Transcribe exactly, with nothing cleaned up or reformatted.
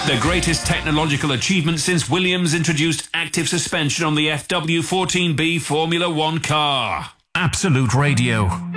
The greatest technological achievement since Williams introduced active suspension on the F W fourteen B Formula One car. Absolute Radio.